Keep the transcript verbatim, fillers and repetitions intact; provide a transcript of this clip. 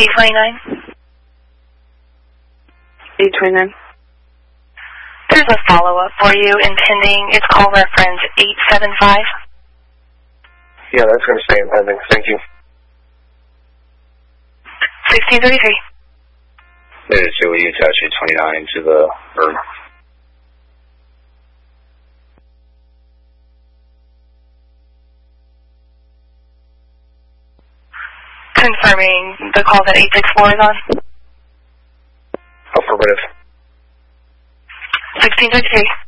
eight twenty-nine. eight twenty-nine. There's a follow-up for you in pending. It's call reference eight seven five. Yeah, that's going to stay in pending. Thank you. sixteen thirty-three. This is Joey, attach eight twenty-nine to the bird. Confirming the call that eight six four is on. Affirmative. sixteen thirty-three.